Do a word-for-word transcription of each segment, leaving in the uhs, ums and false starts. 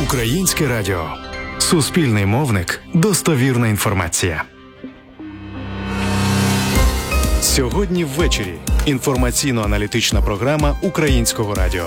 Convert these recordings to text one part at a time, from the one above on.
Українське радіо. Суспільний мовник. Достовірна інформація. Сьогодні ввечері. Інформаційно-аналітична програма Українського радіо.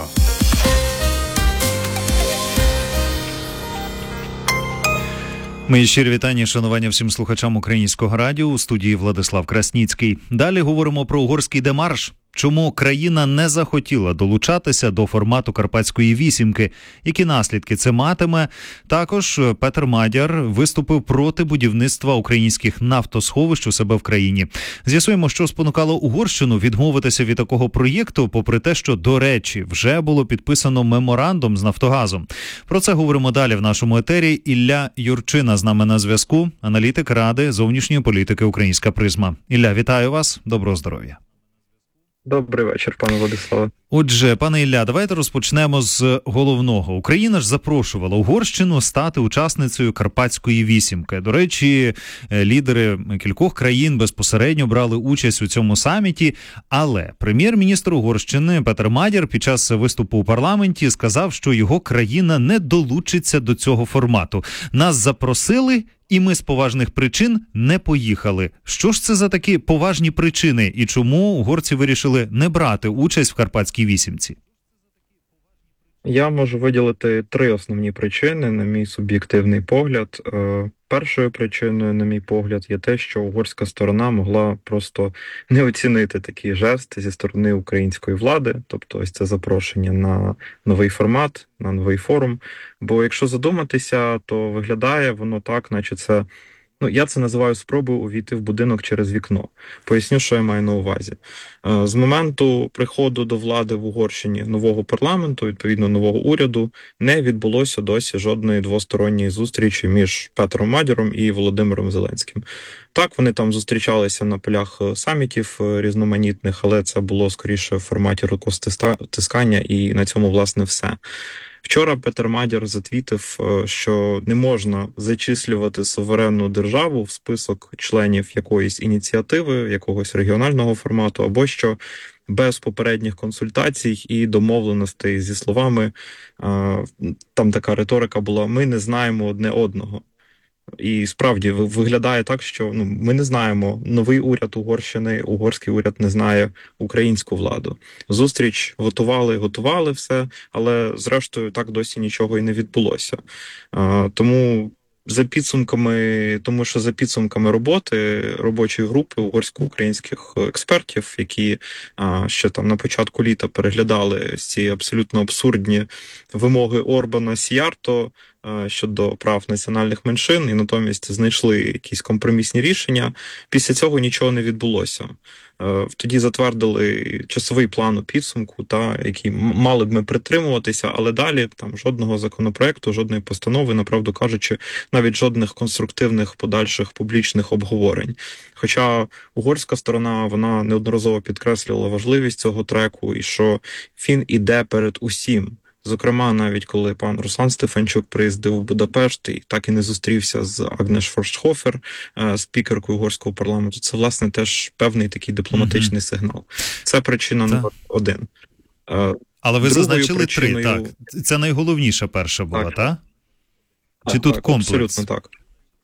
Мої щирі вітання і шанування всім слухачам Українського радіо. У студії Владислав Красніцький. Далі говоримо про угорський демарш. Чому країна не захотіла долучатися до формату Карпатської вісімки? Які наслідки це матиме? Також Петер Мадяр виступив проти будівництва українських нафтосховищ у себе в країні. З'ясуємо, що спонукало Угорщину відмовитися від такого проєкту, попри те, що, до речі, вже було підписано меморандум з Нафтогазом. Про це говоримо далі в нашому етері. Ілля Юрчина з нами на зв'язку, аналітик Ради зовнішньої політики «Українська призма». Ілля, вітаю вас. Доброго здоров'я. Добрий вечір, пане Владиславе. Отже, пане Ілля, давайте розпочнемо з головного. Україна ж запрошувала Угорщину стати учасницею Карпатської вісімки. До речі, лідери кількох країн безпосередньо брали участь у цьому саміті, але прем'єр-міністр Угорщини Петер Мадяр під час виступу у парламенті сказав, що його країна не долучиться до цього формату. Нас запросили, і ми з поважних причин не поїхали. Що ж це за такі поважні причини і чому угорці вирішили не брати участь в Карпатській вісімці? Я можу виділити три основні причини, на мій суб'єктивний погляд. Першою причиною, на мій погляд, є те, що угорська сторона могла просто не оцінити такий жест зі сторони української влади, тобто ось це запрошення на новий формат, на новий форум. Бо якщо задуматися, то виглядає воно так, наче це, ну, я це називаю спробою увійти в будинок через вікно. Поясню, що я маю на увазі. З моменту приходу до влади в Угорщині нового парламенту, відповідно нового уряду, не відбулося досі жодної двосторонньої зустрічі між Петром Мадяром і Володимиром Зеленським. Так, вони там зустрічалися на полях самітів різноманітних, але це було скоріше в форматі рукостискання, і на цьому, власне, все. Вчора Петер Мадяр затвітив, що не можна зачислювати суверенну державу в список членів якоїсь ініціативи, якогось регіонального формату, або що без попередніх консультацій і домовленостей зі словами, там така риторика була, ми не знаємо одне одного. І справді виглядає так, що ну, ми не знаємо новий уряд Угорщини, угорський уряд не знає українську владу. Зустріч готували, готували все, але зрештою так досі нічого і не відбулося. А, тому за підсумками, тому що за підсумками роботи робочої групи угорсько-українських експертів, які а, ще там на початку літа переглядали ці абсолютно абсурдні вимоги Орбана Сіярто щодо прав національних меншин, і натомість знайшли якісь компромісні рішення. Після цього нічого не відбулося. Тоді затвердили часовий план у підсумку, та, який мали б ми притримуватися, але далі там жодного законопроекту, жодної постанови, направду кажучи, навіть жодних конструктивних подальших публічних обговорень. Хоча угорська сторона, вона неодноразово підкреслювала важливість цього треку і що він іде перед усім. Зокрема, навіть коли пан Руслан Стефанчук приїздив в Будапешт і так і не зустрівся з Агнеш Форштхофер, спікеркою угорського парламенту, це, власне, теж певний такий дипломатичний mm-hmm. сигнал. Це причина номер один. Але ви Другою зазначили причиною... три, так? Це найголовніша перша була, так? Та? Чи так, тут так, комплекс? Абсолютно так.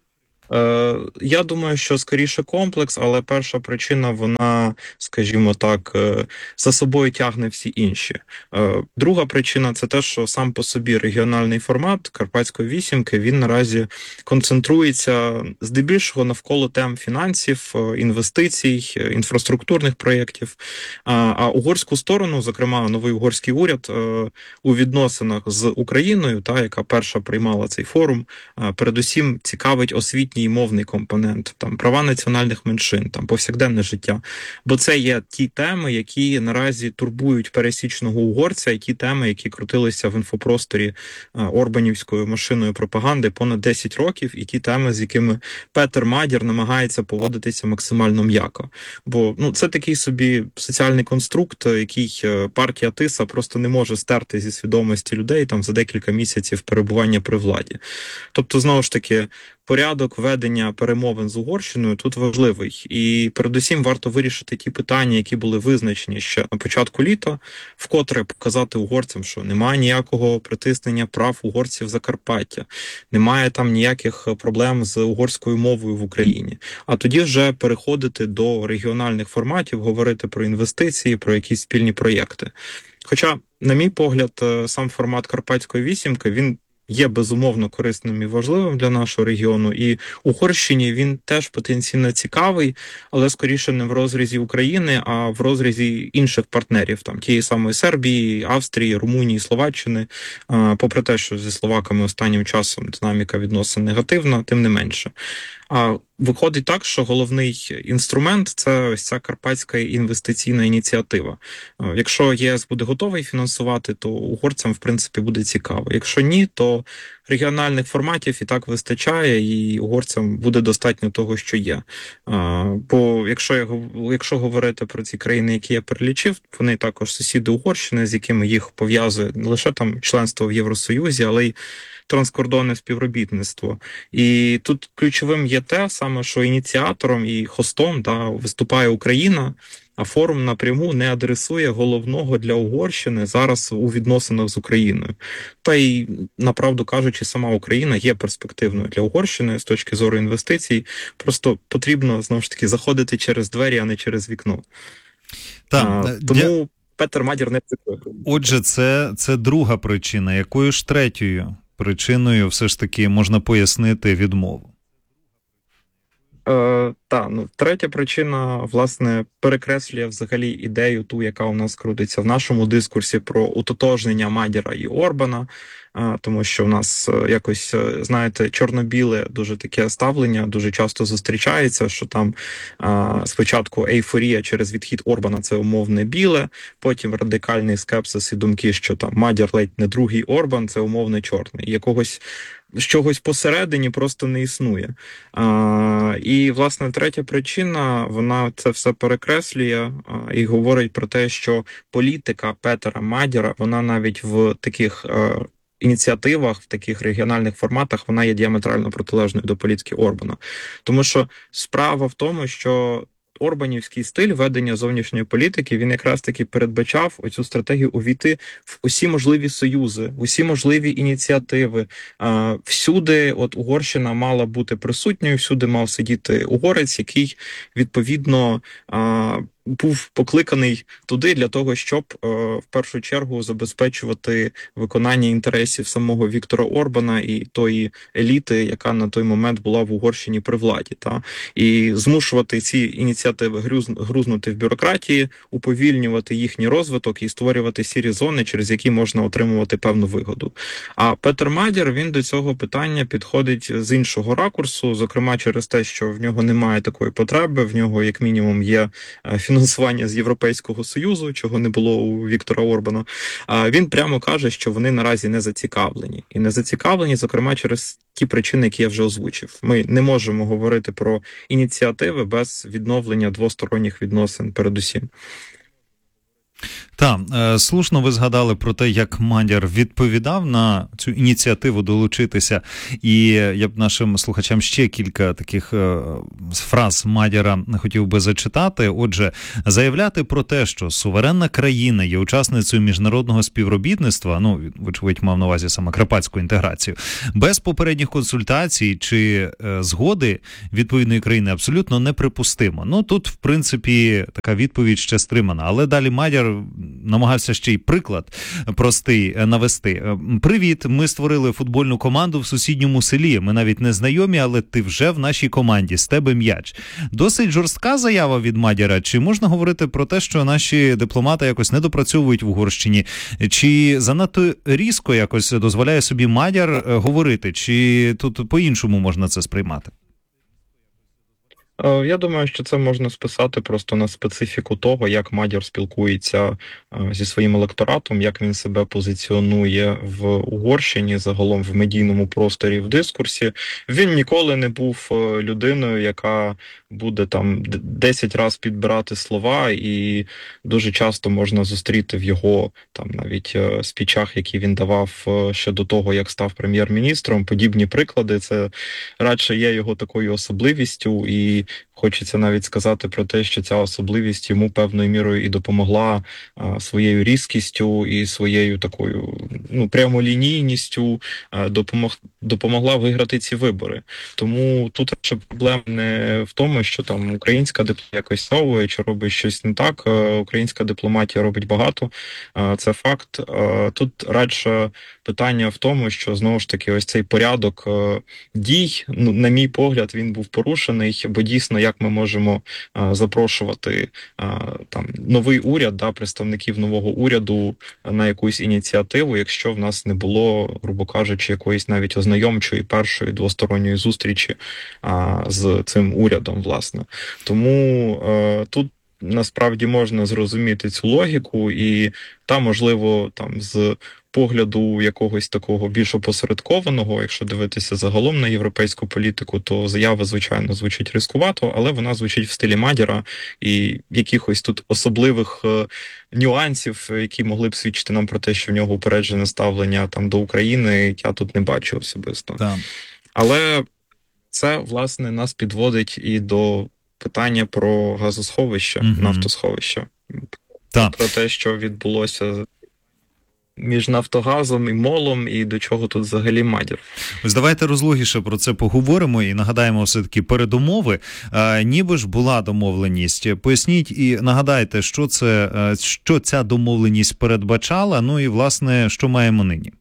Я думаю, що скоріше комплекс, але перша причина, вона, скажімо так, за собою тягне всі інші. Друга причина – це те, що сам по собі регіональний формат Карпатської вісімки, він наразі концентрується здебільшого навколо тем фінансів, інвестицій, інфраструктурних проєктів. А угорську сторону, зокрема новий угорський уряд, у відносинах з Україною, та, яка перша приймала цей форум, передусім цікавить освітній і мовний компонент, там права національних меншин, там повсякденне життя. Бо це є ті теми, які наразі турбують пересічного угорця, і ті теми, які крутилися в інфопросторі орбанівською машиною пропаганди понад десять років, і ті теми, з якими Петер Мадяр намагається поводитися максимально м'яко. Бо ну, це такий собі соціальний конструкт, який партія Тиса просто не може стерти зі свідомості людей там за декілька місяців перебування при владі. Тобто, знову ж таки, порядок ведення перемовин з Угорщиною тут важливий. І передусім варто вирішити ті питання, які були визначені ще на початку літа, вкотре показати угорцям, що немає ніякого притиснення прав угорців Закарпаття, немає там ніяких проблем з угорською мовою в Україні. А тоді вже переходити до регіональних форматів, говорити про інвестиції, про якісь спільні проєкти. Хоча, на мій погляд, сам формат Карпатської вісімки, він є безумовно корисним і важливим для нашого регіону, і Угорщині він теж потенційно цікавий, але скоріше не в розрізі України, а в розрізі інших партнерів, там тієї самої Сербії, Австрії, Румунії, Словаччини. Попри те, що зі словаками останнім часом динаміка відносин негативна, тим не менше. А виходить так, що головний інструмент – це ось ця карпатська інвестиційна ініціатива. Якщо ЄС буде готовий фінансувати, то угорцям, в принципі, буде цікаво. Якщо ні, то регіональних форматів і так вистачає, і угорцям буде достатньо того, що є. Бо якщо, я, якщо говорити про ці країни, які я перелічив, вони також сусіди Угорщини, з якими їх пов'язує не лише там членство в Євросоюзі, але й транскордонне співробітництво. І тут ключовим є те саме, що ініціатором і хостом да, виступає Україна, а форум напряму не адресує головного для Угорщини зараз у відносинах з Україною. Та й, направду кажучи, сама Україна є перспективною для Угорщини з точки зору інвестицій. Просто потрібно, знову ж таки, заходити через двері, а не через вікно. Так, а, тому я... Петер Мадір не цитує. Отже, це, це друга причина. Якою ж третьою причиною все ж таки можна пояснити відмову? Е, та, ну, третя причина, власне, перекреслює взагалі ідею ту, яка у нас крутиться в нашому дискурсі про утотожнення Мадіра і Орбана, е, тому що в нас е, якось, е, знаєте, чорно-біле дуже таке ставлення, дуже часто зустрічається, що там е, спочатку ейфорія через відхід Орбана – це умовне біле, потім радикальний скепсис і думки, що там Мадір ледь не другий Орбан – це умовне чорний. І якогось з чогось посередині просто не існує. А, і, власне, третя причина, вона це все перекреслює а, і говорить про те, що політика Петера Мадіра, вона навіть в таких а, ініціативах, в таких регіональних форматах, вона є діаметрально протилежною до політики Орбана. Тому що справа в тому, що орбанівський стиль ведення зовнішньої політики, він якраз таки передбачав оцю стратегію увійти в усі можливі союзи, в усі можливі ініціативи. Всюди от Угорщина мала бути присутньою, всюди мав сидіти угорець, який, відповідно, був покликаний туди для того, щоб е, в першу чергу забезпечувати виконання інтересів самого Віктора Орбана і тої еліти, яка на той момент була в Угорщині при владі, та і змушувати ці ініціативи груз, грузнути в бюрократії, уповільнювати їхній розвиток і створювати сірі зони, через які можна отримувати певну вигоду. А Петер Мадір, він до цього питання підходить з іншого ракурсу, зокрема через те, що в нього немає такої потреби, в нього як мінімум є фінансування з Європейського Союзу, чого не було у Віктора Орбана. Він прямо каже, що вони наразі не зацікавлені. І не зацікавлені, зокрема, через ті причини, які я вже озвучив. Ми не можемо говорити про ініціативи без відновлення двосторонніх відносин передусім. Так, слушно ви згадали про те, як Мадір відповідав на цю ініціативу долучитися, і я б нашим слухачам ще кілька таких фраз Мадіра хотів би зачитати. Отже, заявляти про те, що суверенна країна є учасницею міжнародного співробітництва, ну, вочевидь, мав на увазі саме карпатську інтеграцію, без попередніх консультацій чи згоди відповідної країни абсолютно неприпустимо. Ну, тут, в принципі, така відповідь ще стримана, але далі Мадір намагався ще й приклад простий навести. Привіт, ми створили футбольну команду в сусідньому селі. Ми навіть не знайомі, але ти вже в нашій команді, з тебе м'яч. Досить жорстка заява від Мадіра. Чи можна говорити про те, що наші дипломати якось не допрацьовують в Угорщині? Чи занадто різко якось дозволяє собі Мадір говорити? Чи тут по-іншому можна це сприймати? Е, Я думаю, що це можна списати просто на специфіку того, як Мадяр спілкується е, зі своїм електоратом, як він себе позиціонує в Угорщині, загалом в медійному просторі, в дискурсі. Він ніколи не був е, людиною, яка буде там д- десять разів підбирати слова, і дуже часто можна зустріти в його там навіть е, спічах, які він давав е, ще до того, як став прем'єр-міністром. Подібні приклади. Це радше є його такою особливістю, і хочеться навіть сказати про те, що ця особливість йому певною мірою і допомогла а, своєю різкістю і своєю такою ну прямолінійністю а, допомог, допомогла виграти ці вибори. Тому тут ще проблема не в тому, що там українська дипломатія якось совує чи робить щось не так. Е, Українська дипломатія робить багато, е, це факт. Е, Тут радше питання в тому, що знову ж таки ось цей порядок е, дій, ну на мій погляд, він був порушений, бо дійсно, як ми можемо а, запрошувати а, там новий уряд, да, представників нового уряду на якусь ініціативу, якщо в нас не було, грубо кажучи, якоїсь навіть ознайомчої першої двосторонньої зустрічі а, з цим урядом, власне. Тому е, тут. Насправді можна зрозуміти цю логіку, і та, можливо, там з погляду якогось такого більш опосередкованого, якщо дивитися загалом на європейську політику, то заява, звичайно, звучить ризикувато, але вона звучить в стилі Мадяра, і якихось тут особливих е, нюансів, які могли б свідчити нам про те, що в нього упереджене ставлення там до України, я тут не бачу особисто. Так. Але це, власне, нас підводить і до питання про газосховище, Мгм. нафтосховище. Так. Про те, що відбулося між Нафтогазом і МОЛом, і до чого тут взагалі Мадяр. Ось давайте розлогіше про це поговоримо і нагадаємо все-таки передумови. А, ніби ж була домовленість. Поясніть і нагадайте, що це, е, що ця домовленість передбачала, ну і, власне, що маємо нині.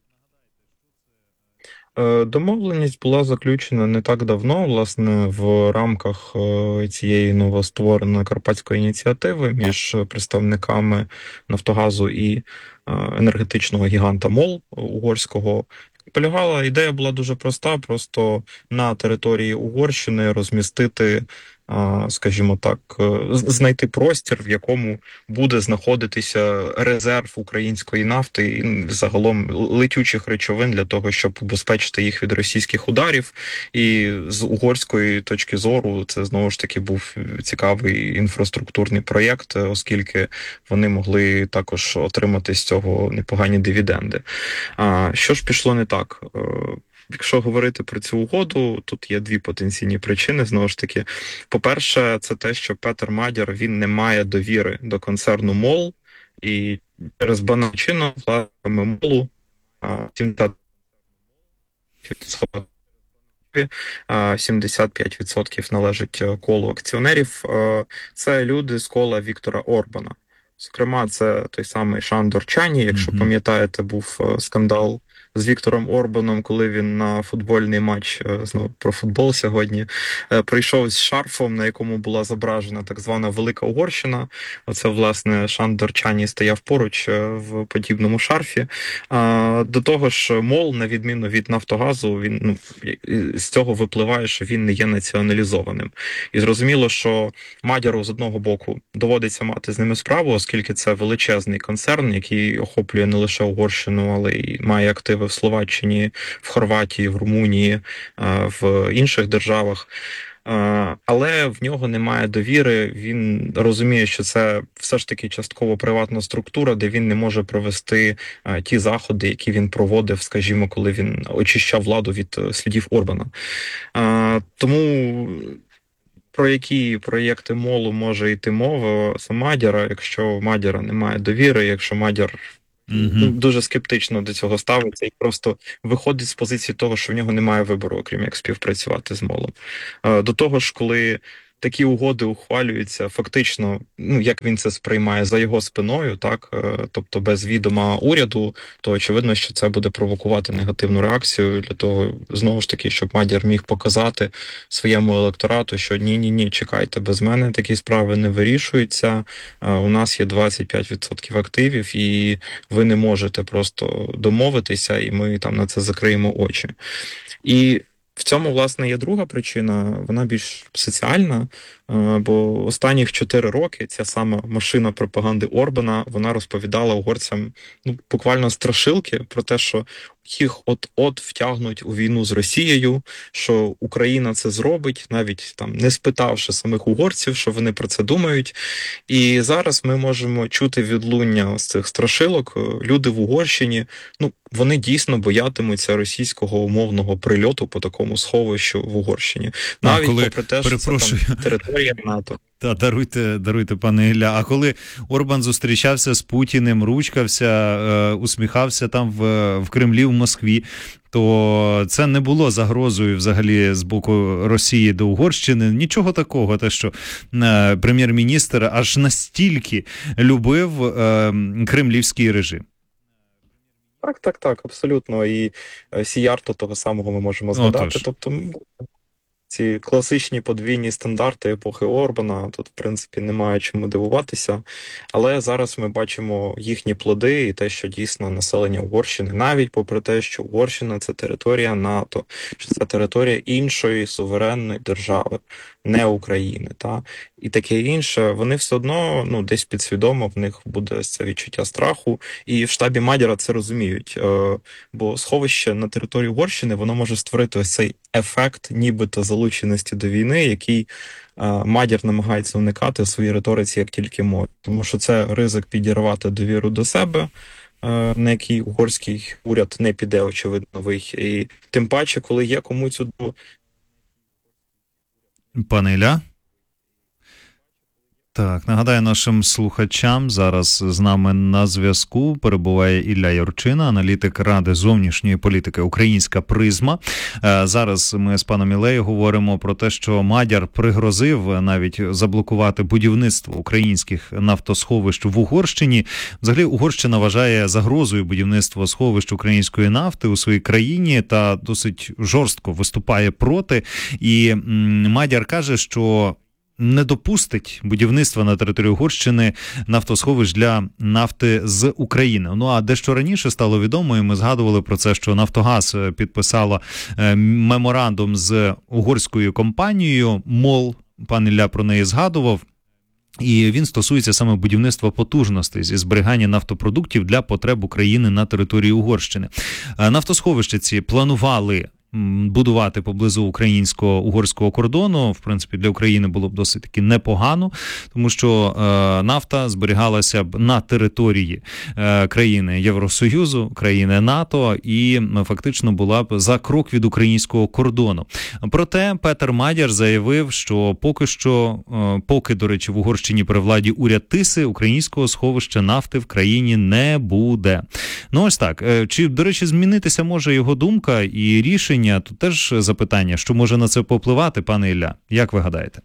Е, Домовленість була заключена не так давно, власне, в рамках е, цієї новоствореної карпатської ініціативи між представниками Нафтогазу і е, енергетичного гіганта МОЛ угорського. Полягала ідея була дуже проста: просто на території Угорщини розмістити, а, скажімо так, е, з- знайти простір, в якому буде знаходитися резерв української нафти і м, загалом летючих речовин для того, щоб убезпечити їх від російських ударів. І з угорської точки зору це знову ж таки був цікавий інфраструктурний проєкт, е, оскільки вони могли також отримати з цього непогані дивіденди. А що ж пішло не так? Е, Якщо говорити про цю угоду, тут є дві потенційні причини. Знову ж таки, по-перше, це те, що Петер Мадяр він не має довіри до концерну МОЛ, і через банальну причину власниками МОЛу а, сімдесят а, сімдесят п'ять відсотків належить е, колу акціонерів. Е, Це люди з кола Віктора Орбана. Зокрема, це той самий Шандор Чані, якщо Мгм. пам'ятаєте, був е, скандал з Віктором Орбаном, коли він на футбольний матч, е, знову про футбол сьогодні, е, прийшов з шарфом, на якому була зображена так звана Велика Угорщина. Оце, власне, Шандор Чані стояв поруч е, в подібному шарфі. А, До того ж, МОЛ, на відміну від Нафтогазу, він ну і- з цього випливає, що він не є націоналізованим. І зрозуміло, що Мадяру з одного боку доводиться мати з ними справу, оскільки це величезний концерн, який охоплює не лише Угорщину, але й має активи в Словаччині, в Хорватії, в Румунії, е, в інших державах. Е, Але в нього немає довіри. Він розуміє, що це все ж таки частково приватна структура, де він не може провести е, ті заходи, які він проводив, скажімо, коли він очищав владу від е, слідів Орбана. Е, Тому про які проєкти МОЛу може йти мова саме Мадяра, якщо в Мадяра немає довіри, якщо Мадяр ну, Мгм. дуже скептично до цього ставиться і просто виходить з позиції того, що в нього немає вибору, окрім як співпрацювати з МОЛом. Е, До того ж, коли такі угоди ухвалюються фактично, ну як він це сприймає за його спиною, так е, тобто без відома уряду, то очевидно, що це буде провокувати негативну реакцію для того, знову ж таки, щоб Мадяр міг показати своєму електорату, що ні, ні, ні, чекайте, без мене такі справи не вирішуються. Е, У нас є двадцять п'ять відсотків активів, і ви не можете просто домовитися, і ми там на це закриємо очі. І В цьому, власне, є друга причина, вона більш соціальна, е, бо останніх чотири роки ця сама машина пропаганди Орбана, вона розповідала угорцям, ну, буквально страшилки про те, що їх от-от втягнуть у війну з Росією, що Україна це зробить, навіть там не спитавши самих угорців, що вони про це думають. І зараз ми можемо чути відлуння з цих страшилок. Люди в Угорщині, ну, вони дійсно боятимуться російського умовного прильоту по такому сховищу в Угорщині. Навіть коли, попри те, що це там територія НАТО. Та даруйте, даруйте, пане Ілля. А коли Орбан зустрічався з Путіним, ручкався, е, усміхався там в, в Кремлі, в Москві, то це не було загрозою взагалі з боку Росії до Угорщини. Нічого такого, те, що е, прем'єр-міністр аж настільки любив е, кремлівський режим. Так, так, так, абсолютно. І е, Сіярто того самого ми можемо згадати. Отож. Тобто ці класичні подвійні стандарти епохи Орбана, тут, в принципі, немає чому дивуватися. Але зараз ми бачимо їхні плоди і те, що дійсно населення Угорщини, навіть попри те, що Угорщина – це територія НАТО, що це територія іншої суверенної держави, не України, та? І таке інше, вони все одно, ну, десь підсвідомо в них буде це відчуття страху, і в штабі Мадяра це розуміють, е, бо сховище на території Угорщини, воно може створити ось цей ефект нібито залученості до війни, який е, Мадяр намагається уникати у своїй риториці як тільки може, тому що це ризик підірвати довіру до себе, е, на який угорський уряд не піде, очевидно, новий, і тим паче, коли є кому цю... Пане Ілля? Так, нагадаю нашим слухачам, зараз з нами на зв'язку перебуває Ілля Юрчина, аналітик Ради зовнішньої політики «Українська призма». Зараз ми з паном Ілею говоримо про те, що Мадяр пригрозив навіть заблокувати будівництво українських нафтосховищ в Угорщині. Взагалі, Угорщина вважає загрозою будівництво сховищ української нафти у своїй країні та досить жорстко виступає проти. І Мадяр каже, що не допустить будівництва на території Угорщини нафтосховищ для нафти з України. Ну, а дещо раніше стало відомо, і ми згадували про це, що «Нафтогаз» підписала меморандум з угорською компанією «Мол», пан Ілля про неї згадував, і він стосується саме будівництва потужностей зі зберігання нафтопродуктів для потреб України на території Угорщини. Нафтосховища ці планували будувати поблизу українсько-угорського кордону. В принципі, для України було б досить таки непогано, тому що е, нафта зберігалася б на території е, країни Євросоюзу, країни НАТО і фактично була б за крок від українського кордону. Проте Петер Мадяр заявив, що поки що, е, поки, до речі, в Угорщині при владі уряд Тиси, українського сховища нафти в країні не буде. Ну ось так. Е, чи, до речі, змінитися може його думка і рішення? Тут теж запитання, що може на це попливати, пане Ілля? Як ви гадаєте?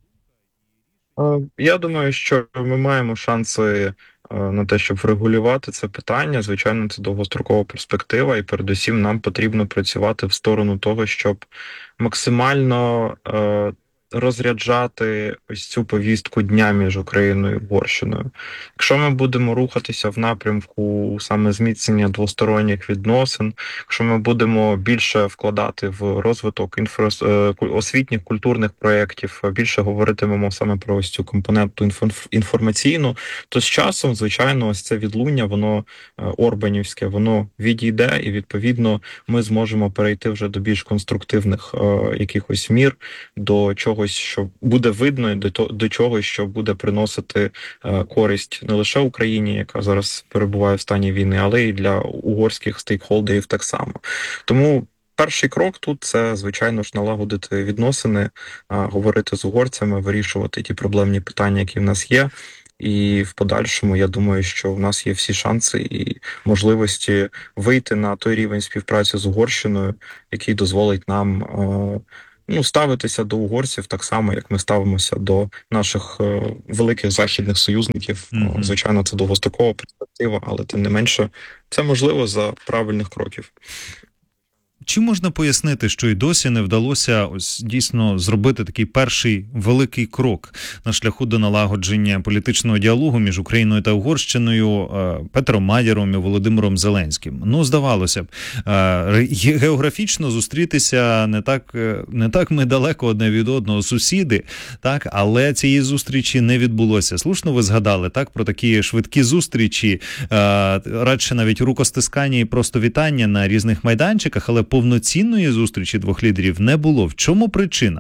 Я думаю, що ми маємо шанси на те, щоб врегулювати це питання. Звичайно, це довгострокова перспектива, і передусім нам потрібно працювати в сторону того, щоб максимально е, розряджати ось цю повістку дня між Україною і Угорщиною. Якщо ми будемо рухатися в напрямку саме зміцнення двосторонніх відносин, якщо ми будемо більше вкладати в розвиток інфра... освітніх культурних проєктів, більше говоритимемо саме про ось цю компоненту інформаційну, то з часом, звичайно, ось це відлуння, воно орбанівське, воно відійде, і, відповідно, ми зможемо перейти вже до більш конструктивних е, якихось мір, до чогось, що буде видно, до, то, до чогось, що буде приносити е, користь не лише Україні, яка зараз перебуває в стані війни, але й для угорських стейкхолдерів так само. Тому перший крок тут – це, звичайно ж, налагодити відносини, говорити з угорцями, вирішувати ті проблемні питання, які в нас є. І в подальшому, я думаю, що в нас є всі шанси і можливості вийти на той рівень співпраці з Угорщиною, який дозволить нам ну, ставитися до угорців так само, як ми ставимося до наших великих західних союзників. Mm-hmm. Звичайно, це довгострокова перспектива, але тим не менше, це можливо за правильних кроків. Чи можна пояснити, що й досі не вдалося ось дійсно зробити такий перший великий крок на шляху до налагодження політичного діалогу між Україною та Угорщиною Петром Мадяром і Володимиром Зеленським? Ну, здавалося б, географічно зустрітися не так, не так ми далеко одне від одного, сусіди, так, але цієї зустрічі не відбулося. Слушно ви згадали, так, про такі швидкі зустрічі, радше навіть рукостискання і просто вітання на різних майданчиках, але повноцінної зустрічі двох лідерів не було. В чому причина?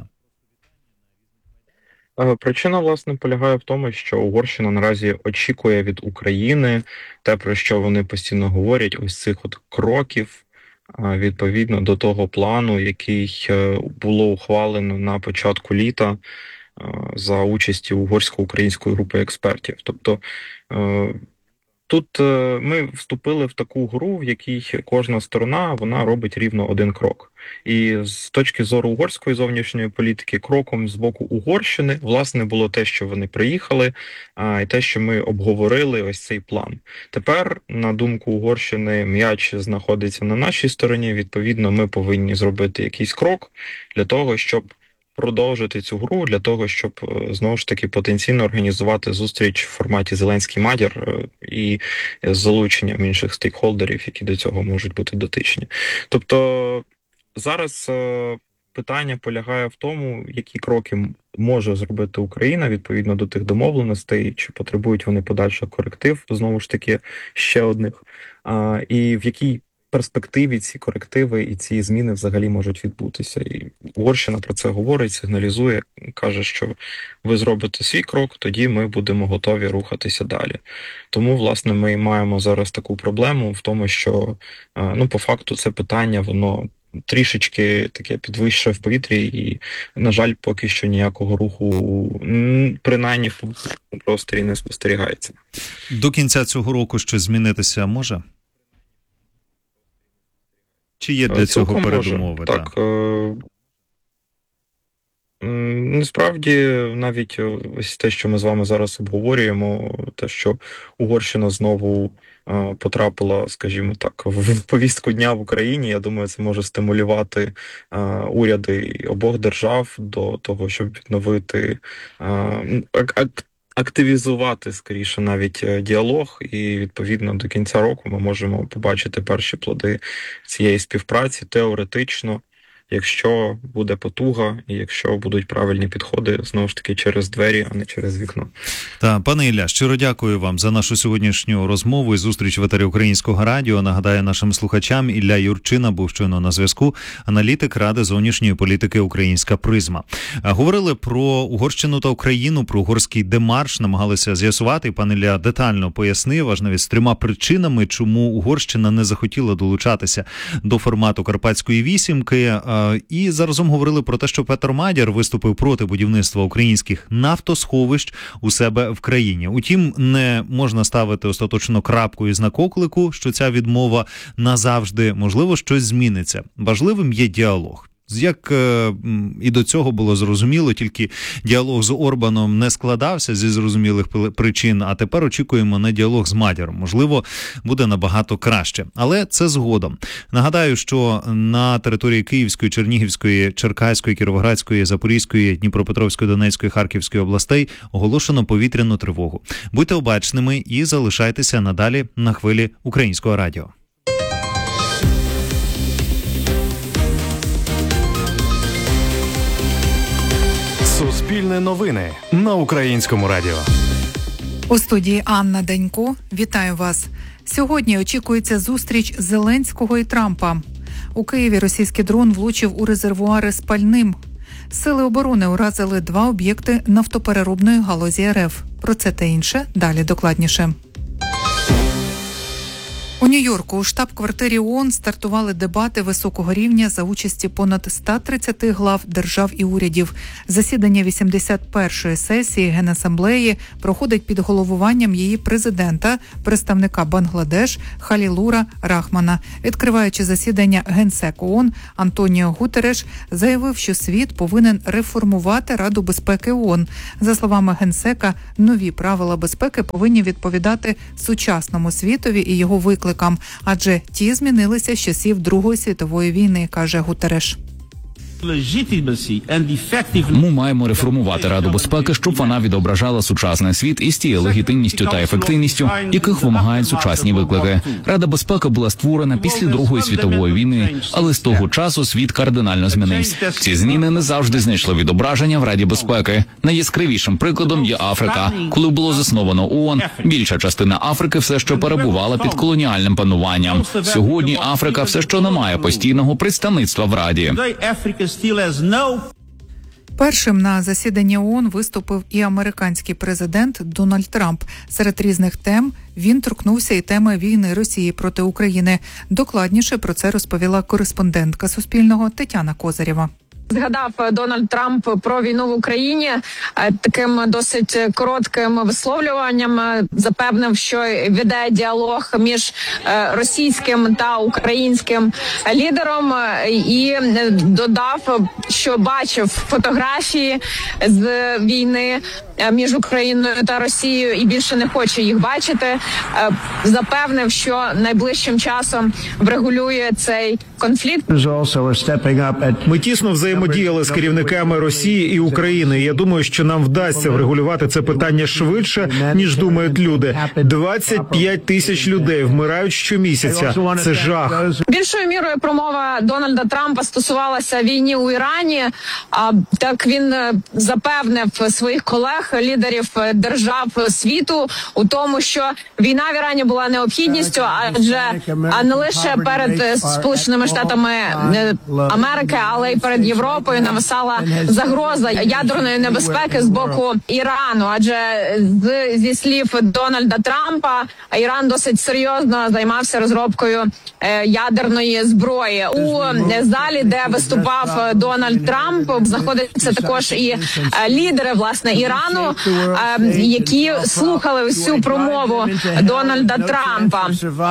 Причина, власне, полягає в тому, що Угорщина наразі очікує від України те, про що вони постійно говорять, ось цих от кроків, відповідно до того плану, який було ухвалено на початку літа за участі угорсько-української групи експертів. Тобто тут ми вступили в таку гру, в якій кожна сторона, вона робить рівно один крок. І з точки зору угорської зовнішньої політики, кроком з боку Угорщини, власне, було те, що вони приїхали, а, і те, що ми обговорили ось цей план. Тепер, на думку Угорщини, м'яч знаходиться на нашій стороні, відповідно, ми повинні зробити якийсь крок для того, щоб продовжити цю гру, для того, щоб, знову ж таки, потенційно організувати зустріч в форматі Зеленський-Мадяр і з залученням інших стейкхолдерів, які до цього можуть бути дотичні. Тобто, зараз питання полягає в тому, які кроки може зробити Україна відповідно до тих домовленостей, чи потребують вони подальших коректив, знову ж таки, ще одних, і в якій перспективі ці корективи і ці зміни взагалі можуть відбутися. І Угорщина про це говорить, сигналізує, каже, що ви зробите свій крок, тоді ми будемо готові рухатися далі. Тому, власне, ми маємо зараз таку проблему в тому, що, ну, по факту це питання, воно трішечки таке підвищує в повітрі і, на жаль, поки що ніякого руху, принаймні, в просторі не спостерігається. До кінця цього року щось змінитися може? Чи є для цього передумови? Так. Е- Насправді, навіть ось те, що ми з вами зараз обговорюємо, те, що Угорщина знову е- потрапила, скажімо так, в повістку дня в Україні, я думаю, це може стимулювати е- уряди обох держав до того, щоб відновити е- ак- активізувати, скоріше, навіть діалог, і, відповідно, до кінця року ми можемо побачити перші плоди цієї співпраці теоретично, якщо буде потуга і якщо будуть правильні підходи, знову ж таки, через двері, а не через вікно. Та, пане Ілля, щиро дякую вам за нашу сьогоднішню розмову і зустріч в етері Українського радіо. Нагадаю нашим слухачам, Ілля Юрчина був щойно на зв'язку, аналітик Ради зовнішньої політики «Українська призма». Говорили про Угорщину та Україну, про угорський демарш, намагалися з'ясувати, пан Ілля детально пояснив, аж навіть з трьома причинами, чому Угорщина не захотіла долучатися до формату Карпатської вісімки. І заразом говорили про те, що Петр Мадяр виступив проти будівництва українських нафтосховищ у себе в країні. Утім, не можна ставити остаточно крапку і знак оклику, що ця відмова назавжди, можливо, щось зміниться. Важливим є діалог. Як е, і до цього було зрозуміло, тільки діалог з Орбаном не складався зі зрозумілих причин, а тепер очікуємо на діалог з Мадяром. Можливо, буде набагато краще. Але це згодом. Нагадаю, що на території Київської, Чернігівської, Черкаської, Кіровоградської, Запорізької, Дніпропетровської, Донецької, Харківської областей оголошено повітряну тривогу. Будьте обачними і залишайтеся надалі на хвилі Українського радіо. Суспільне новини на Українському радіо. У студії Анна Данько. Вітаю вас. Сьогодні очікується зустріч Зеленського і Трампа. У Києві російський дрон влучив у резервуари з пальним. Сили оборони уразили два об'єкти нафтопереробної галузі РФ. Про це та інше далі докладніше. У Нью-Йорку у штаб-квартирі ООН стартували дебати високого рівня за участі понад ста тридцяти глав держав і урядів. Засідання вісімдесят першої сесії Генасамблеї проходить під головуванням її президента, представника Бангладеш Халілура Рахмана. Відкриваючи засідання Генсек ООН, Антоніо Гутереш заявив, що світ повинен реформувати Раду безпеки ООН. За словами Генсека, нові правила безпеки повинні відповідати сучасному світові і його викликам. викликам, адже ті змінилися з часів Другої світової війни, каже Гутереш. Ми маємо реформувати Раду безпеки, щоб вона відображала сучасний світ із тією легітимністю та ефективністю, яких вимагають сучасні виклики. Рада безпеки була створена після Другої світової війни, але з того часу світ кардинально змінився. Ці зміни не завжди знайшли відображення в Раді безпеки. Найяскравішим прикладом є Африка. Коли було засновано ООН, більша частина Африки все ще перебувала під колоніальним пануванням. Сьогодні Африка все ще не має постійного представництва в Раді. Першим на засіданні ООН виступив і американський президент Дональд Трамп. Серед різних тем він торкнувся і теми війни Росії проти України. Докладніше про це розповіла кореспондентка Суспільного Тетяна Козирєва. Згадав Дональд Трамп про війну в Україні таким досить коротким висловлюванням. Запевнив, що веде діалог між російським та українським лідером, і додав, що бачив фотографії з війни між Україною та Росією і більше не хоче їх бачити. Запевнив, що найближчим часом врегулює цей конфлікт. Ми тісно взаємодіяли з керівниками Росії і України. Я думаю, що нам вдасться врегулювати це питання швидше, ніж думають люди. двадцять п'ять тисяч людей вмирають щомісяця. Це жах. Більшою мірою промова Дональда Трампа стосувалася війни у Ірані. А так він запевнив своїх колег, лідерів держав світу, у тому, що війна в Ірані була необхідністю, адже а не лише перед Сполученими Штатами Америки, але й перед Європою нависала загроза ядерної небезпеки з боку Ірану. Адже з, зі слів Дональда Трампа, Іран досить серйозно займався розробкою е, ядерної зброї. У залі, де виступав Дональд Трамп, знаходяться також і е, лідери, власне, Ірану, е, які слухали всю промову Дональда Трампа.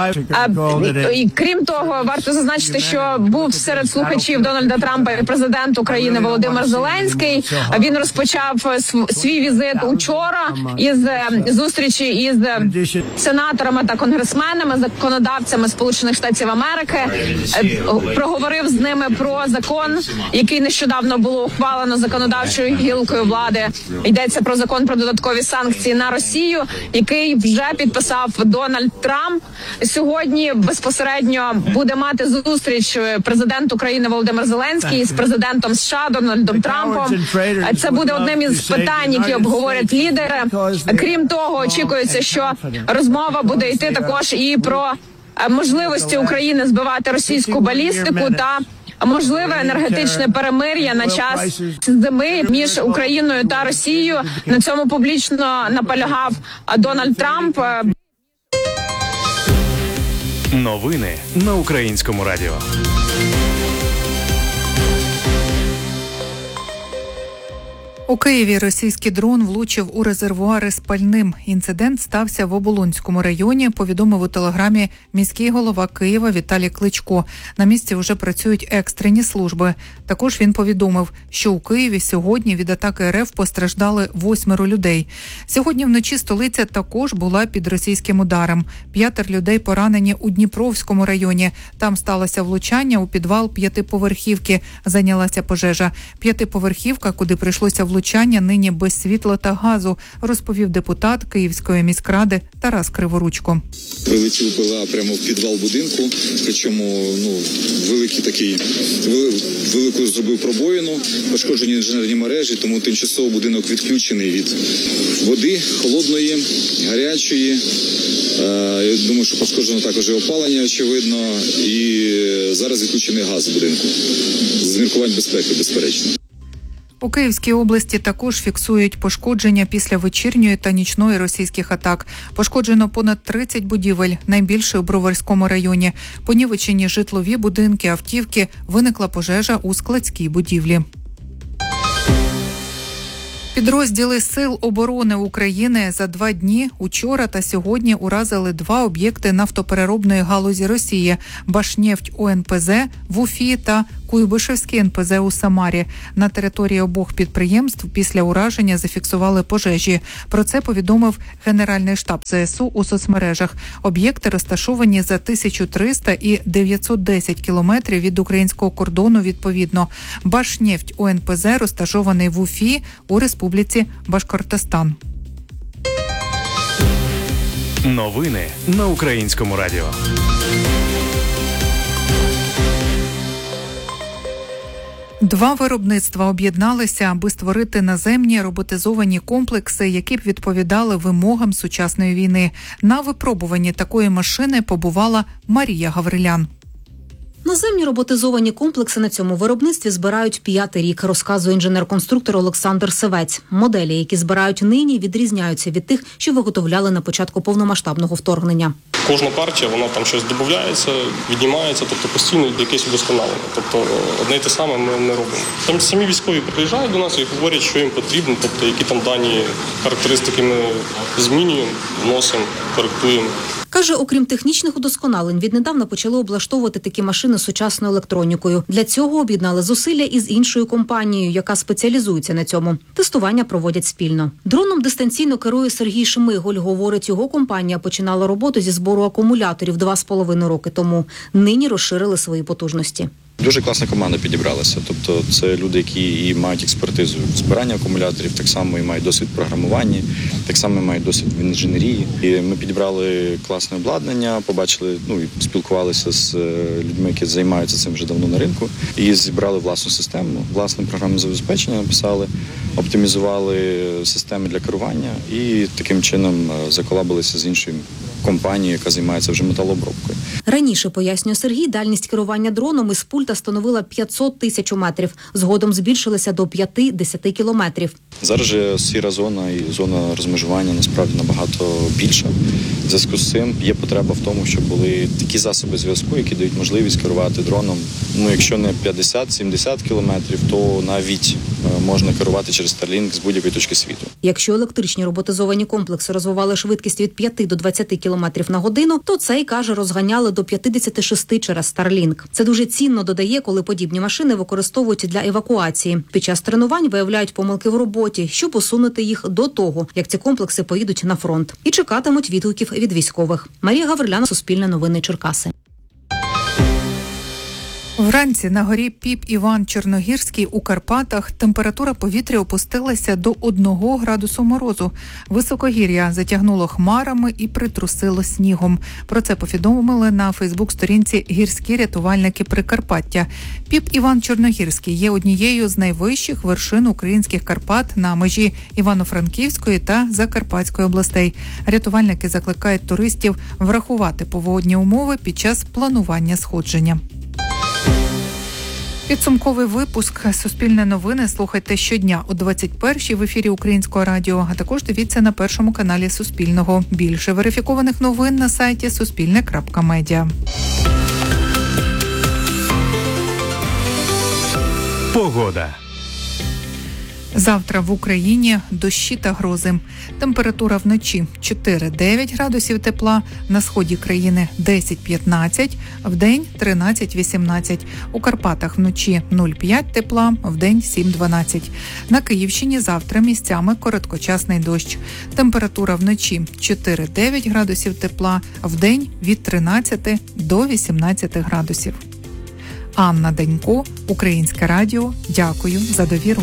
Е, і, крім того, варто зазначити, що був серед слухачів Дональда Трампа і президент України Володимир Зеленський. Він розпочав свій візит учора із зустрічі із сенаторами та конгресменами, законодавцями Сполучених Штатів Америки. Проговорив з ними про закон, який нещодавно було ухвалено законодавчою гілкою влади. Йдеться про закон про додаткові санкції на Росію, який вже підписав Дональд Трамп. Сьогодні безпосередньо буде мати зустріч президент України Володимир Зеленський з президентом США Дональдом Трампом. Це буде одним із питань, які обговорять лідери. Крім того, очікується, що розмова буде йти також і про можливості України збивати російську балістику та можливе енергетичне перемир'я на час зими між Україною та Росією. На цьому публічно наполягав Дональд Трамп. Новини на Українському радіо. У Києві російський дрон влучив у резервуари з пальним. Інцидент стався в Оболонському районі, повідомив у телеграмі міський голова Києва Віталій Кличко. На місці вже працюють екстрені служби. Також він повідомив, що у Києві сьогодні від атаки РФ постраждали восьмеро людей. Сьогодні вночі столиця також була під російським ударом. П'ятеро людей поранені у Дніпровському районі. Там сталося влучання у підвал п'ятиповерхівки. Зайнялася пожежа. П'ятиповерхівка, куди прийшлося влучання, нині без світла та газу, розповів депутат Київської міськради Тарас Криворучко. Прилетів ПВА прямо в підвал будинку, причому ну великий такий велику зробив пробоїну, пошкоджені інженерні мережі, тому тимчасово будинок відключений від води холодної, гарячої. Я думаю, що пошкоджено також і опалення, очевидно, і зараз відключений газ в будинку. З міркувань безпеки, безперечно. У Київській області також фіксують пошкодження після вечірньої та нічної російських атак. Пошкоджено понад тридцять будівель, найбільше у Броварському районі. Понівечені житлові будинки, автівки, виникла пожежа у складській будівлі. Підрозділи Сил оборони України за два дні, учора та сьогодні, уразили два об'єкти нафтопереробної галузі Росії – Башнефть ОНПЗ в Уфі та Куйбишевський ен пе зет у Самарі. На території обох підприємств після ураження зафіксували пожежі. Про це повідомив Генеральний штаб зе ес у у соцмережах. Об'єкти розташовані за тисячу триста і дев'ятсот десять кілометрів від українського кордону відповідно. Башнефть у ен пе зет розташований в Уфі у Республіці Башкортостан. Новини на Українському радіо. Два виробництва об'єдналися, аби створити наземні роботизовані комплекси, які б відповідали вимогам сучасної війни. На випробуванні такої машини побувала Марія Гаврилян. Наземні роботизовані комплекси на цьому виробництві збирають п'ятий рік, розказує інженер-конструктор Олександр Севець. Моделі, які збирають нині, відрізняються від тих, що виготовляли на початку повномасштабного вторгнення. Кожна партія, вона там щось додається, віднімається, тобто постійно якесь удосконалення. Тобто одне й те саме ми не робимо. Там самі військові приїжджають до нас і говорять, що їм потрібно, тобто які там дані характеристики ми змінюємо, вносимо, коректуємо. Каже, окрім технічних удосконалень, віднедавна почали облаштовувати такі машини сучасною електронікою. Для цього об'єднали зусилля із іншою компанією, яка спеціалізується на цьому. Тестування проводять спільно. Дроном дистанційно керує Сергій Шмиголь. Говорить, його компанія починала роботу зі збору акумуляторів два з половиною роки тому. Нині розширили свої потужності. Дуже класна команда підібралася. Тобто це люди, які і мають експертизу в збиранні акумуляторів, так само і мають досвід в програмуванні, так само і мають досвід в інженерії. І ми підібрали класне обладнання, побачили, ну і спілкувалися з людьми, які займаються цим вже давно на ринку, і зібрали власну систему, власне програмне забезпечення написали, оптимізували системи для керування і таким чином заколабилися з іншою компанією, яка займається вже металообробкою. Раніше, пояснює Сергій, дальність керування дроном із пульта становила п'ятсот тисяч метрів. Згодом збільшилася до п'ять-десять кілометрів. Зараз же сіра зона і зона розмежування насправді набагато більша. В зв'язку з цим є потреба в тому, щоб були такі засоби зв'язку, які дають можливість керувати дроном. Ну, якщо не п'ятдесят-сімдесят кілометрів, то навіть можна керувати через Starlink з будь-якої точки світу. Якщо електричні роботизовані комплекси розвивали швидкість від п'яти до двадцяти кілометрів на годину, то цей, каже, розганяли до п'ятдесят шість через Starlink. Це дуже цінно, додає, коли подібні машини використовують для евакуації. Під час тренувань виявляють помилки в роботі, щоб усунути їх до того, як ці комплекси поїдуть на фронт. І чекатимуть відгуків від військових. Марія Гаврилян, Суспільне новини, Черкаси. Вранці на горі Піп-Іван-Чорногірський у Карпатах температура повітря опустилася до одного градусу морозу. Високогір'я затягнуло хмарами і притрусило снігом. Про це повідомили на фейсбук-сторінці «Гірські рятувальники Прикарпаття». Піп-Іван-Чорногірський є однією з найвищих вершин українських Карпат на межі Івано-Франківської та Закарпатської областей. Рятувальники закликають туристів врахувати погодні умови під час планування сходження. Підсумковий випуск «Суспільне новини» слухайте щодня о двадцять першій в ефірі Українського радіо, а також дивіться на першому каналі Суспільного. Більше верифікованих новин на сайті суспільне крапка медіа. Погода. Завтра в Україні дощі та грози. Температура вночі чотири-дев'ять градусів тепла, на сході країни десять-п'ятнадцять, вдень тринадцять-вісімнадцять. У Карпатах вночі нуль-п'ять тепла, вдень сім-дванадцять. На Київщині завтра місцями короткочасний дощ. Температура вночі чотири-дев'ять градусів тепла, вдень від тринадцяти до вісімнадцяти градусів. Анна Денько, Українське радіо. Дякую за довіру.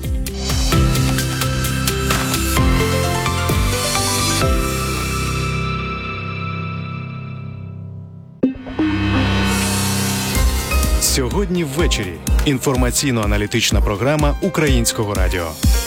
Сьогодні ввечері. Інформаційно-аналітична програма Українського радіо.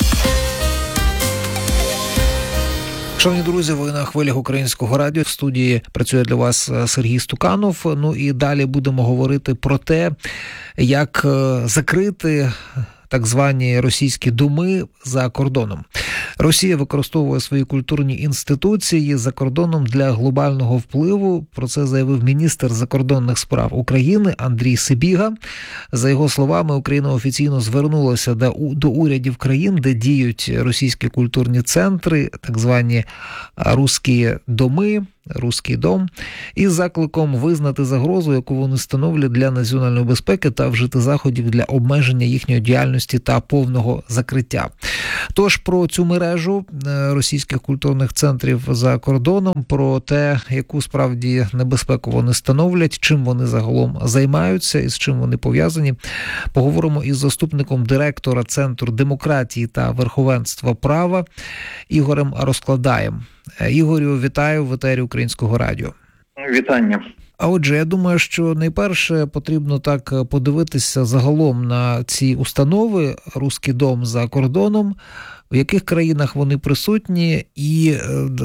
Шановні друзі, ви на хвилях Українського радіо. В студії працює для вас Сергій Стуканов. Ну і далі будемо говорити про те, як закрити так звані російські доми за кордоном. Росія використовує свої культурні інституції за кордоном для глобального впливу. Про це заявив міністр закордонних справ України Андрій Сибіга. За його словами, Україна офіційно звернулася до, до урядів країн, де діють російські культурні центри, так звані «русські доми», «Руський дом» із закликом визнати загрозу, яку вони становлять для національної безпеки та вжити заходів для обмеження їхньої діяльності та повного закриття. Тож про цю мережу російських культурних центрів за кордоном, про те, яку справді небезпеку вони становлять, чим вони загалом займаються і з чим вони пов'язані, поговоримо із заступником директора Центру демократії та верховенства права Ігорем Розкладаєм. Ігорю, вітаю в етері Українського радіо. Вітання. А отже, я думаю, що найперше потрібно так подивитися загалом на ці установи «Руський дом» за кордоном, в яких країнах вони присутні, і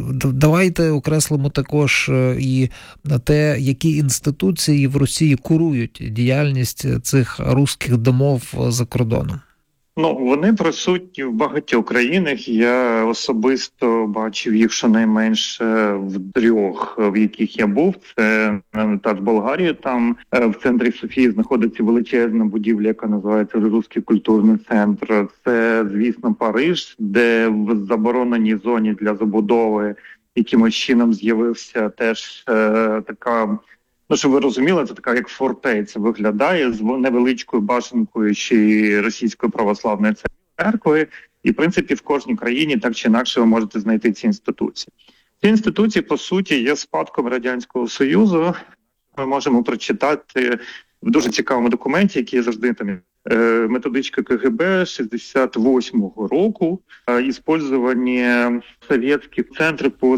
давайте окреслимо також і те, які інституції в Росії курують діяльність цих «Руських домов» за кордоном. Ну, вони присутні в багатьох країнах. Я особисто бачив їх щонайменше в трьох, в яких я був. Це та ж Болгарія, там в центрі Софії знаходиться величезна будівля, яка називається Руський культурний центр. Це, звісно, Париж, де в забороненій зоні для забудови якимось чином з'явився теж е, така... Ну, щоб ви розуміли, це така як фортеця виглядає з невеличкою башенкою ще Російської православної церкви. І, в принципі, в кожній країні так чи інакше ви можете знайти ці інституції. Ці інституції, по суті, є спадком Радянського Союзу. Ми можемо прочитати в дуже цікавому документі, який є завжди там, методичка КГБ шістдесят восьмого року, использование советских центрів по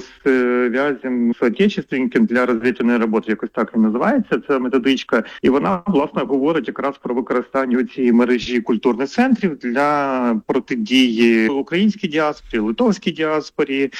связям з отечественниками для розвідувальної роботи, якось так і називається ця методичка. І вона, власне, говорить якраз про використання цієї мережі культурних центрів для протидії українській діаспорі, литовській діаспорі,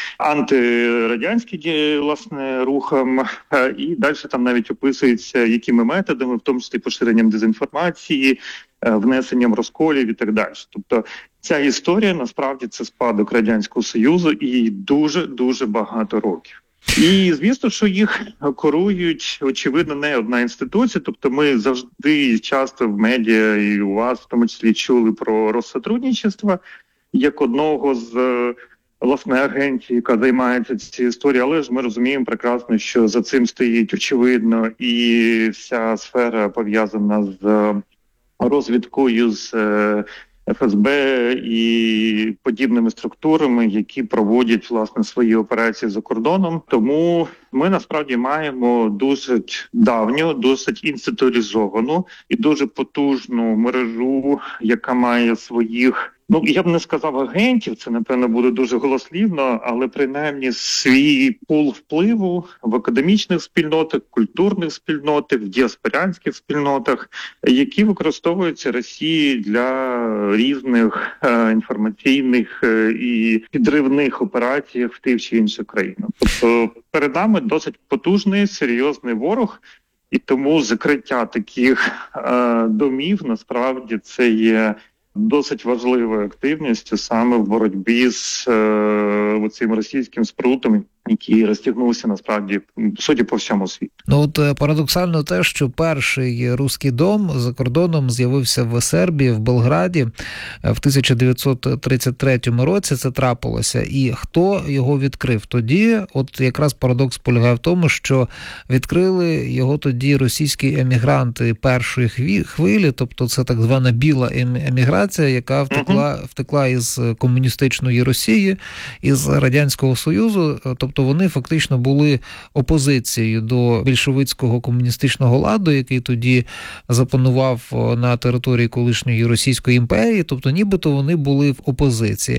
антирадянській, власне, рухам. І далі там навіть описується, якими методами, в тому числі поширенням дезінформації, внесенням розколів і так далі. Тобто ця історія, насправді, це спадок Радянського Союзу і дуже-дуже багато років. І, звісно, що їх курують, очевидно, не одна інституція. Тобто ми завжди часто в медіа і у вас, в тому числі, чули про Россотрудничество як одного з, власне, агенцій, яка займається цією історією. Але ж ми розуміємо прекрасно, що за цим стоїть, очевидно, і вся сфера пов'язана з розвідкою, з Еф Ес Бе і подібними структурами, які проводять, власне, свої операції за кордоном. Тому ми, насправді, маємо досить давню, досить інституалізовану і дуже потужну мережу, яка має своїх, ну, я б не сказав агентів, це, напевно, буде дуже голослівно, але принаймні свій пул впливу в академічних спільнотах, культурних спільнотах, в діаспорянських спільнотах, які використовуються Росією для різних е, інформаційних е, і підривних операцій в тих чи інших країнах. Тобто перед нами досить потужний, серйозний ворог, і тому закриття таких е, домів, насправді, це є досить важливою активністю саме в боротьбі з е, цим російським спрутом, який розтягнувся, насправді, судя по всьому світу. Ну от парадоксально те, що перший «Руський дом» за кордоном з'явився в Сербії, в Белграді в тисяча дев'ятсот тридцять третьому році це трапилося. І хто його відкрив тоді? От якраз парадокс полягає в тому, що відкрили його тоді російські емігранти першої хвилі, тобто це так звана біла еміграція, яка втекла, uh-huh. втекла із комуністичної Росії, із Радянського Союзу. Тобто вони фактично були опозицією до більшовицького комуністичного ладу, який тоді запанував на території колишньої Російської імперії, тобто нібито вони були в опозиції.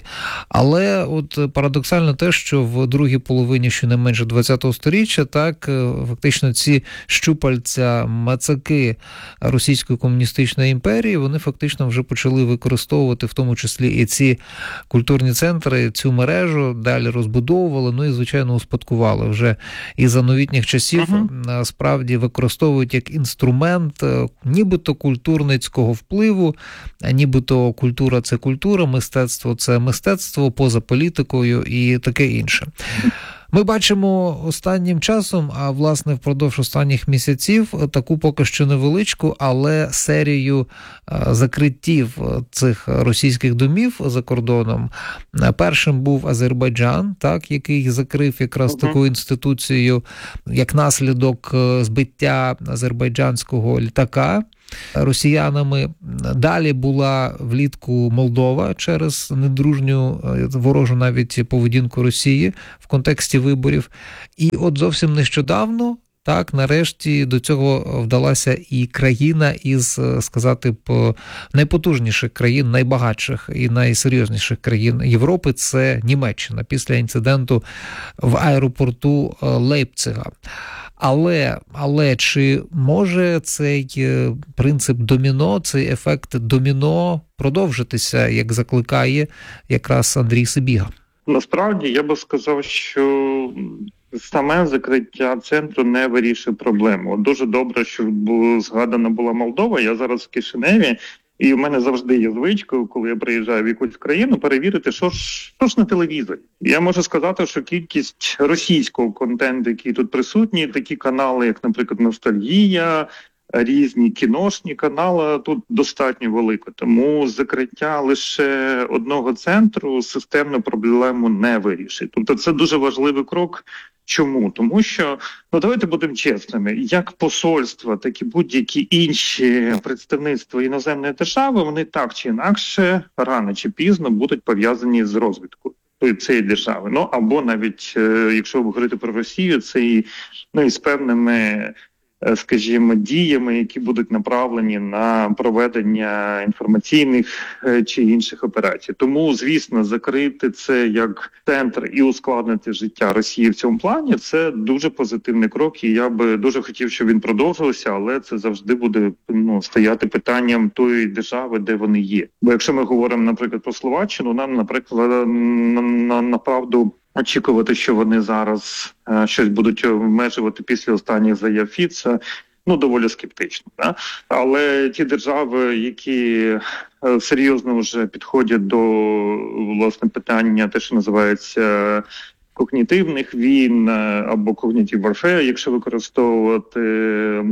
Але от парадоксально те, що в другій половині щонайменше ХХ сторіччя, так, фактично ці щупальця, мацаки Російської комуністичної імперії, вони фактично вже почали використовувати в тому числі і ці культурні центри, цю мережу, далі розбудовували, ну і, звичайно, успадкували вже і за новітніх часів, uh-huh. справді використовують як інструмент нібито культурницького впливу, нібито культура – це культура, мистецтво – це мистецтво, поза політикою і таке інше. Ми бачимо останнім часом, а власне впродовж останніх місяців, таку поки що невеличку, але серію закриттів цих російських домів за кордоном. Першим був Азербайджан, так, який закрив якраз uh-huh. таку інституцію, як наслідок збиття азербайджанського літака росіянами. Далі була влітку Молдова через недружню ворожу навіть поведінку Росії в контексті виборів. І от зовсім нещодавно, так, нарешті до цього вдалася і країна із, сказати б, найпотужніших країн, найбагатших і найсерйозніших країн Європи – це Німеччина після інциденту в аеропорту Лейпцига. Але, але чи може цей принцип доміно, цей ефект доміно продовжитися, як закликає якраз Андрій Сибіга? Насправді, я би сказав, що саме закриття центру не вирішує проблему. Дуже добре, що згадана була Молдова. Я зараз в Кишиневі, і в мене завжди є звичкою, коли я приїжджаю в якусь країну, перевірити, що ж, що ж на телевізорі. Я можу сказати, що кількість російського контенту, який тут присутній, такі канали, як, наприклад, «Ностальгія», різні кіношні канали, тут достатньо велико. Тому закриття лише одного центру системну проблему не вирішить. Тобто це дуже важливий крок. Чому? Тому що, ну давайте будемо чесними, як посольства, так і будь-які інші представництва іноземної держави, вони так чи інакше, рано чи пізно будуть пов'язані з розвитком цієї держави. Ну або навіть, якщо говорити про Росію, це і, ну, і з певними, скажімо, діями, які будуть направлені на проведення інформаційних чи інших операцій. Тому, звісно, закрити це як центр і ускладнити життя Росії в цьому плані – це дуже позитивний крок, і я би дуже хотів, щоб він продовжувався, але це завжди буде, ну, стояти питанням тої держави, де вони є. Бо якщо ми говоримо, наприклад, про Словаччину, нам, наприклад, на, на, направду очікувати, що вони зараз е, щось будуть обмежувати після останніх заяв Фіца, ну, доволі скептично. Да? Але ті держави, які е, серйозно вже підходять до, власне, питання, те, що називається когнітивних війн або cognitive warfare, якщо використовувати е,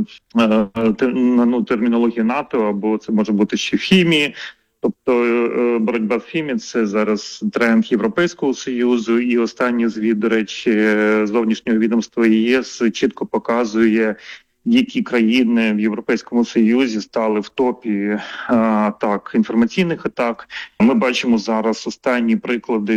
те, ну, термінологію НАТО, або це може бути ще хімії. Тобто боротьба з хімією – це зараз тренд Європейського Союзу, і останній звіт, до речі, зовнішнього відомства ЄС чітко показує, які країни в Європейському Союзі стали в топі атак, інформаційних атак. Ми бачимо зараз останні приклади –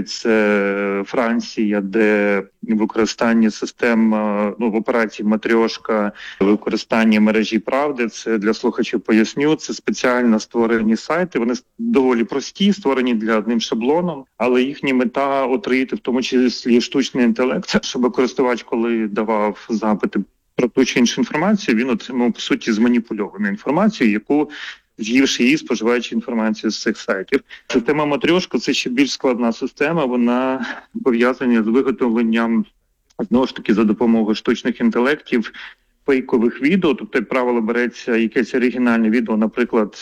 це Франція, де використання систем, ну, в операції «Матрьошка», використання мережі «Правди». Це для слухачів поясню, це спеціально створені сайти. Вони доволі прості, створені для одним шаблоном, але їхня мета – отруїти в тому числі штучний інтелект, щоб користувач, коли давав запити про ту чи іншу інформацію, він отримав, по суті, зманіпульовану інформацію, яку, з'ївши її, споживаючи інформацію з цих сайтів. Система «Матрьошка» – це ще більш складна система, вона пов'язана з виготовленням, знову ж таки, за допомогою штучних інтелектів, фейкових відео. Тобто, як правило, береться якесь оригінальне відео, наприклад,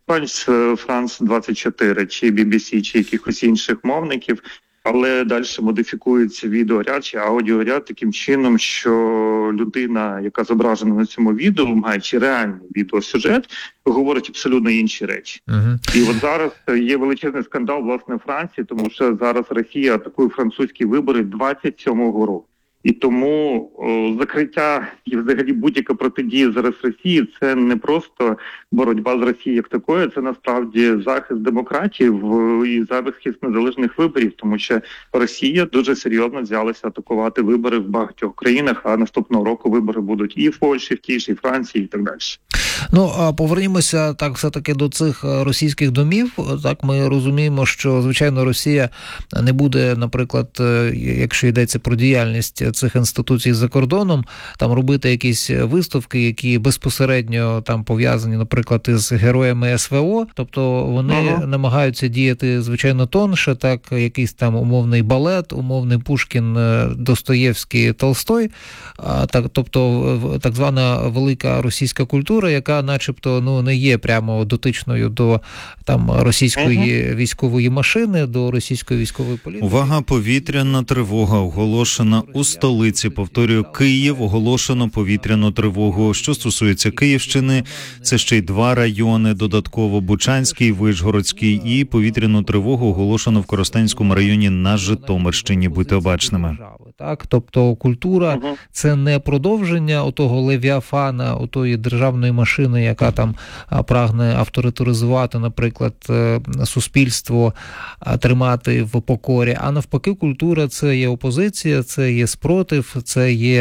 Франс двадцять чотири, чи бі бі сі, чи якихось інших мовників, але далі модифікується відеоряд чи аудіоряд таким чином, що людина, яка зображена на цьому відео, маючи реальний відеосюжет, говорить абсолютно інші речі. Uh-huh. І от зараз є величезний скандал, власне, в Франції, тому що зараз Росія атакує французькі вибори двадцять сьомого року. І тому о, закриття і взагалі будь-яка протидія зараз Росії – це не просто боротьба з Росією як такою, це насправді захист демократії в, і захист незалежних виборів, тому що Росія дуже серйозно взялася атакувати вибори в багатьох країнах, а наступного року вибори будуть і в Польщі, в тій ж, і в Франції, і так далі. Ну, а повернімося так все-таки до цих російських домів. Так, ми розуміємо, що, звичайно, Росія не буде, наприклад, якщо йдеться про діяльність цих інституцій за кордоном, там робити якісь виставки, які безпосередньо там пов'язані, наприклад, із героями ес ве о. Тобто вони ага. намагаються діяти, звичайно, тонше, так, якийсь там умовний балет, умовний Пушкін, Достоєвський, Толстой, так, тобто так звана велика російська культура, яка яка, начебто, ну не є прямо дотичною до там російської uh-huh. військової машини, до російської військової політики. Увага, повітряна тривога оголошена у столиці. Повторюю, Київ оголошено повітряну тривогу. Що стосується Київщини, це ще й два райони, додатково Бучанський, Вишгородський, і повітряну тривогу оголошено в Коростенському районі на Житомирщині. Будьте обачними. Так, тобто культура uh-huh. – це не продовження отого левіафана, отої державної машини, яка там прагне авторитаризувати, наприклад, суспільство, тримати в покорі, а навпаки, культура – це є опозиція, це є спротив, це є